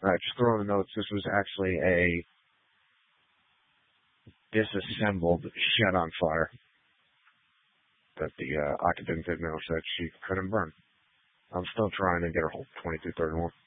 Just throw in the notes, this was actually a disassembled shed on fire that the occupant didn't know, said she couldn't burn. I'm still trying to get her whole 2231.